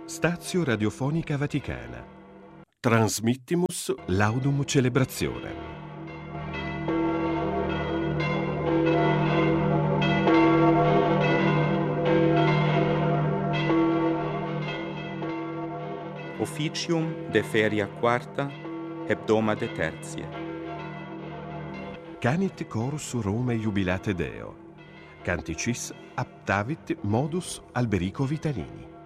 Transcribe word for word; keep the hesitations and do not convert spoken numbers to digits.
Stazio Radiofonica Vaticana. Transmittimus laudum celebrationem. Officium de feria quarta, hebdomade tertiae. Canit chorus Rome jubilate Deo. Canticis aptavit modus Alberico Vitalini.